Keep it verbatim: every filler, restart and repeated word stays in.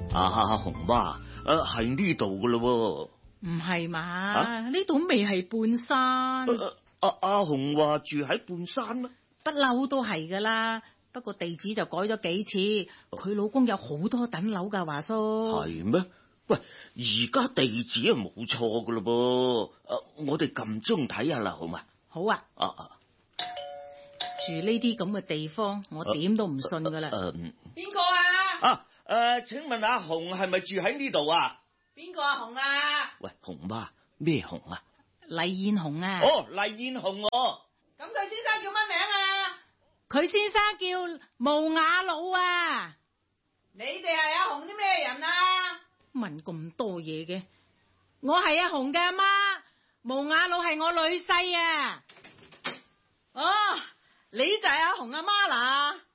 啊，紅媽，誒係呢度噶咯唔係嘛？呢度未係半山。 喎。阿阿紅話住喺半山咩？ 不嬲都係噶啦，不過地址就改咗幾次。佢老公有好多等樓噶，華叔。 係咩？喂，而家地址係冇錯噶咯噃。誒，我哋撳鐘睇下啦，好嘛？ 好啊。 啊啊， 住呢啲咁嘅地方，我點都唔信噶啦。 誒， 邊個啊？ 啊誒，請問阿紅係咪住喺呢度啊？ 邊個阿紅啊？ 喂，紅媽，咩紅啊？ 黎燕紅啊。 哦，黎燕紅我。 咁佢先生叫乜名啊？ 佢先生叫無雅老啊。 你哋係阿紅啲咩人啊？ 問咁多嘢嘅，我係阿紅嘅阿媽，無雅老係我女婿啊。 哦，你就係阿紅阿媽啦。